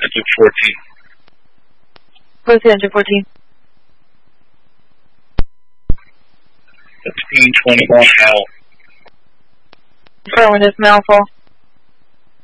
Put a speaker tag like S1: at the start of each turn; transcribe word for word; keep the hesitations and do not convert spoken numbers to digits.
S1: engine fourteen.
S2: Where's the engine fourteen?
S1: fifteen twenty-one L.
S2: Affirmative, Malfoy.